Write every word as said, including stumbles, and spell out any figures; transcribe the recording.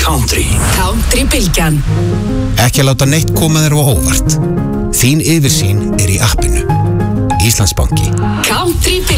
Country. Country Bylgjan. Ekki að láta neitt koma þér á óvart. Þín yfirsýn er í appinu. Íslandsbanki. Country Bylgjan.